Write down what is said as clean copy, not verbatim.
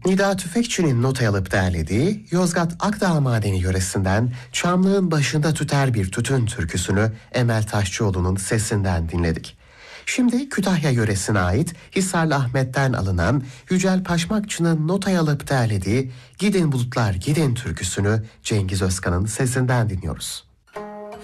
Nida Tüfekçi'nin notaya alıp derlediği Yozgat Akdağ Madeni yöresinden Çamlığın Başında Tüter Bir Tütün türküsünü Emel Taşçıoğlu'nun sesinden dinledik. Şimdi Kütahya yöresine ait Hisarlı Ahmet'ten alınan Yücel Paşmakçı'nın notaya alıp derlediği Gidin Bulutlar Gidin türküsünü Cengiz Özkan'ın sesinden dinliyoruz.